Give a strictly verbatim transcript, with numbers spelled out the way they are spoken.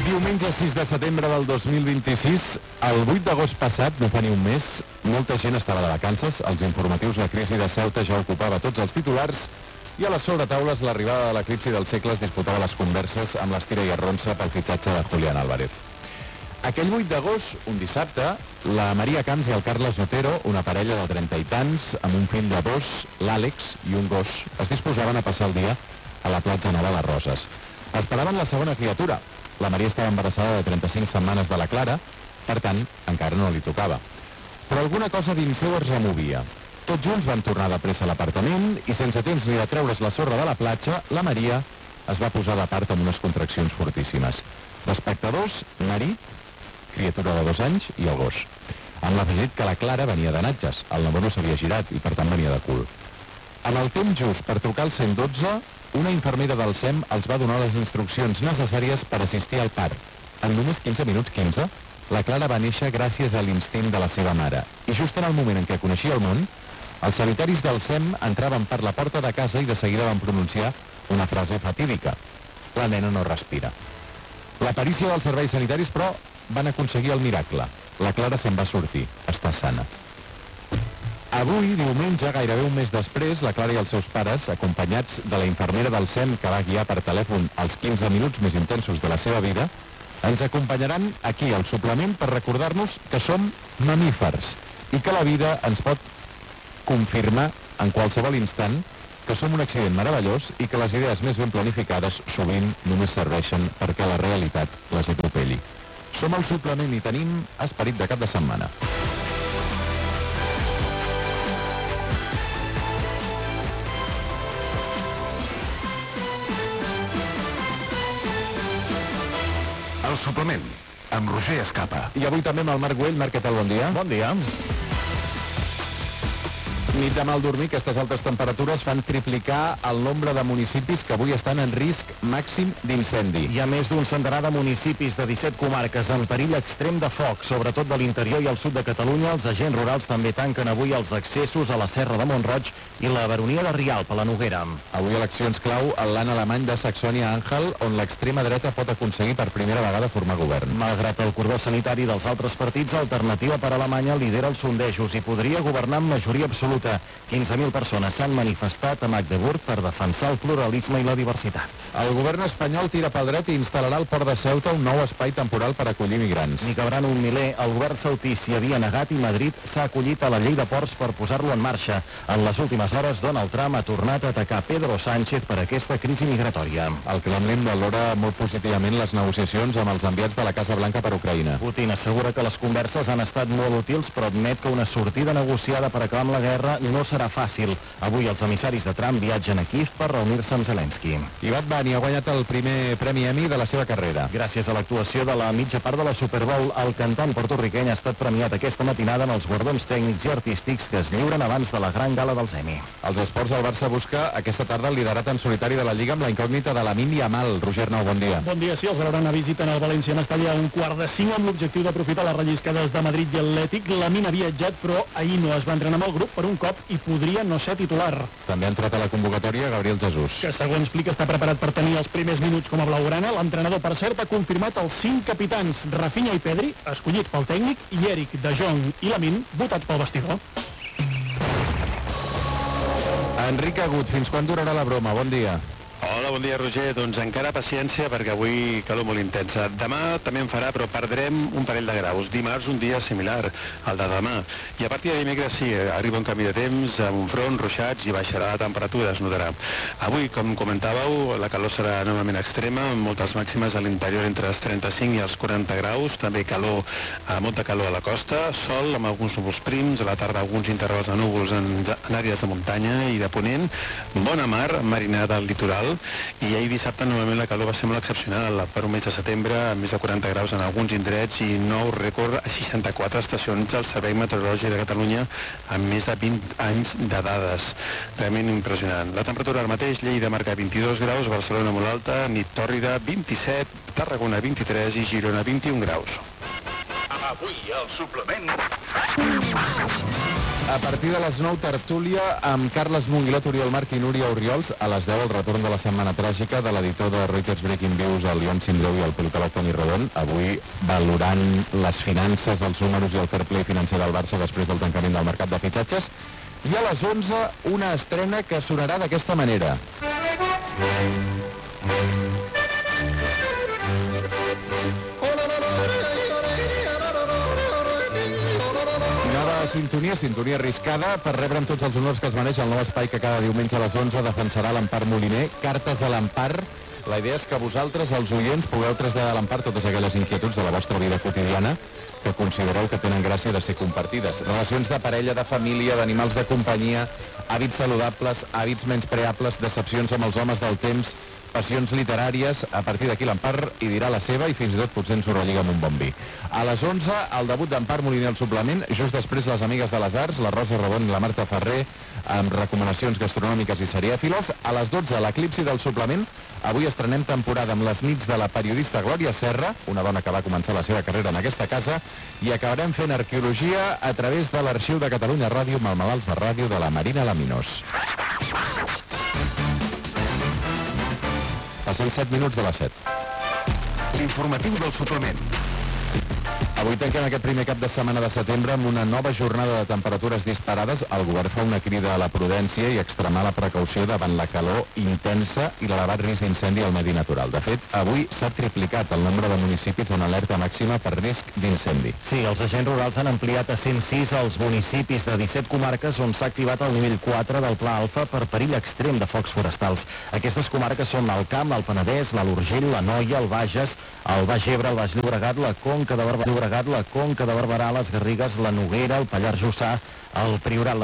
Diumenge sis de setembre del dos mil vint-i-sis, el vuit d'agost passat, no fa ni un mes, molta gent estava de vacances, als informatius la crisi de Ceuta ja ocupava tots els titulars i a les sobretaules l'arribada de l'eclipsi dels segles disputava les converses amb l'estira i arronsa pel fitxatge de Julián Álvarez. Aquell vuit d'agost, un dissabte, la Maria Camps i el Carles Otero, una parella de trenta i tants, amb un fill de dos, l'Àlex i un gos, es disposaven a passar el dia a la platja nova de Roses. Esperaven la segona criatura. La Maria estava embarassada de trenta-cinc setmanes de la Clara, per tant, encara no li tocava. Però alguna cosa dins seu es removia. Tots junts van tornar de pressa a l'apartament i sense temps ni de treure's la sorra de la platja, la Maria es va posar de part amb unes contraccions fortíssimes. D'espectadors, marit, criatura de dos anys i el gos. Amb l'afegit que la Clara venia de natges, el nadó no s'havia girat i per tant venia de cul. En el temps just per trucar al cent dotze, una infermera del S E M els va donar les instruccions necessàries per assistir al part. En només quinze minuts, quinze, la Clara va néixer gràcies a l'instint de la seva mare. I just en el moment en què coneixia el món, els sanitaris del S E M entraven per la porta de casa i de seguida van pronunciar una frase fatídica. La nena no respira. La perícia dels serveis sanitaris, però, van aconseguir el miracle. La Clara se'n va sortir. Està sana. Avui, diumenge, gairebé un mes després, la Clara i els seus pares, acompanyats de la infermera del S E M que va guiar per telèfon els quinze minuts més intensos de la seva vida, ens acompanyaran aquí al suplement per recordar-nos que som mamífers i que la vida ens pot confirmar en qualsevol instant que som un accident meravellós i que les idees més ben planificades sovint només serveixen perquè la realitat les atropelli. Som al suplement i tenim esperit de cap de setmana. El suplement, amb Roger Escapa. I avui també amb el Marc Güell. Marc, què tal? Bon dia. Bon dia. Nit de mal dormir, aquestes altes temperatures fan triplicar el nombre de municipis que avui estan en risc màxim d'incendi. Hi ha més d'un centenar de municipis de disset comarques en perill extrem de foc, sobretot de l'interior i el sud de Catalunya. Els agents rurals també tanquen avui els accessos a la Serra de Mont-roig i la baronia de Rialp, a la Noguera. Avui eleccions clau en l'an alemany de Saxònia-Àngel, on l'extrema dreta pot aconseguir per primera vegada formar govern. Malgrat el cordó sanitari dels altres partits, Alternativa per Alemanya lidera els sondejos i podria governar amb majoria absoluta. quinze mil persones s'han manifestat a Magdeburg per defensar el pluralisme i la diversitat. El govern espanyol tira pel dret i instal·larà al port de Ceuta un nou espai temporal per acollir migrants. N'hi cabran un miler. El govern sautí s'hi havia negat i Madrid s'ha acollit a la llei de ports per posar-lo en marxa. En les últimes hores, Donald Trump ha tornat a atacar Pedro Sánchez per aquesta crisi migratòria. El Kremlin valora molt positivament les negociacions amb els enviats de la Casa Blanca per Ucraïna. Putin assegura que les converses han estat molt útils, però admet que una sortida negociada per acabar amb la guerra no serà fàcil. Avui els emissaris de Trump viatgen a Kiev per reunir-se amb Zelensky. I Bad Bunny ha guanyat el primer Premi Emmy de la seva carrera. Gràcies a l'actuació de la mitja part de la Super Bowl, el cantant porto-riqueny ha estat premiat aquesta matinada en els guardons tècnics i artístics que es lliuren abans de la gran gala dels Emmy. Els esports del Barça busca aquesta tarda el liderat en solitari de la Lliga amb la incògnita de Lamine Yamal. Roger Nau, bon dia. Bon dia, sí, els veuran a visita en el València Mestalla a un quart de cinc amb l'objectiu d'aprofitar les relliscades de Madrid i Atlètic. Lamine ha viatjat, però ahir no es va entrenar amb el grup per un cop i podria no ser titular. També ha entrat a la convocatòria Gabriel Jesús, que segons explica està preparat per tenir els primers minuts com a blaugrana. L'entrenador, per cert, ha confirmat els cinc capitans, Rafinha i Pedri, escollits pel tècnic, i Eric, De Jong i Lamine, votats pel vestidor. Enric Agut, fins quan durarà la broma? Bon dia. Hola, bon dia, Roger. Doncs encara paciència perquè avui calor molt intensa. Demà també en farà, però perdrem un parell de graus. Dimarts un dia similar al de demà. I a partir de dimecres sí, arriba un canvi de temps, amb un front, ruixats i baixarà la temperatura, es notarà. Avui, com comentàveu, la calor serà enormement extrema, amb moltes màximes a l'interior entre els trenta-cinc i els quaranta graus, també calor, eh, molta calor a la costa, sol amb alguns núvols prims, a la tarda alguns intervals de núvols en, en àrees de muntanya i de ponent, bona mar, marinada al litoral. I ahir dissabte normalment la calor va ser molt excepcional, per un mes de setembre amb més de quaranta graus en alguns indrets i nou rècord a seixanta-quatre estacions del Servei Meteorològic de Catalunya amb més de vint anys de dades. Realment impressionant. La temperatura ara mateix, Lleida marca vint-i-dos graus, Barcelona molt alta, nit tòrrida vint-i-set, Tarragona vint-i-tres i Girona vint-i-un graus. Avui al suplement... A partir de les nou, tertúlia amb Carles Monguilot, Oriol Marc i Núria Oriols. A les deu, el retorn de la setmana tràgica de l'editor de Reuters Breaking News, el Leon Sindreu, i el politòleg Toni Rodon. Avui valorant les finances, els números i el fair play financer del Barça després del tancament del mercat de fitxatges. I a les onze, una estrena que sonarà d'aquesta manera. Sintonia, sintonia arriscada per rebre amb tots els honors que es mereix el nou espai que cada diumenge a les onze defensarà l'Empar Moliner. Cartes a l'Empar. La idea és que vosaltres, els oients, pugueu traslladar a l'Empar totes aquelles inquietuds de la vostra vida quotidiana que considereu que tenen gràcia de ser compartides. Relacions de parella, de família, d'animals de companyia, hàbits saludables, hàbits menyspreables, decepcions amb els homes del temps, passions literàries. A partir d'aquí l'Empar hi dirà la seva i fins i tot potser ens ho relliga amb un bon vi. A les onze, el debut d'Empar Moliner al suplement, just després les amigues de les arts, la Rosa Rodon i la Marta Ferrer, amb recomanacions gastronòmiques i serièfiles. A les dotze, l'eclipsi del suplement. Avui estrenem temporada amb les nits de la periodista Glòria Serra, una dona que va començar la seva carrera en aquesta casa, i acabarem fent arqueologia a través de l'Arxiu de Catalunya Ràdio, amb el malalts de ràdio de la Marina Laminós. Passen set minuts de les set. L'informatiu del suplement. Avui tanquem aquest primer cap de setmana de setembre amb una nova jornada de temperatures disparades. El govern fa una crida a la prudència i extremar la precaució davant la calor intensa i l'elevat risc d'incendi al medi natural. De fet, avui s'ha triplicat el nombre de municipis en alerta màxima per risc d'incendi. Sí, els agents rurals han ampliat a cent sis els municipis de disset comarques on s'ha activat el nivell quatre del Pla Alfa per perill extrem de focs forestals. Aquestes comarques són el Camp, el Penedès, l'Alt Urgell, l'Anoia, el Bages, el Baix Ebre, el Baix Llobregat, la Conca de Barberà, la Conca de Barberà, les Garrigues, la Noguera, el Pallars Jussà, el Priorat,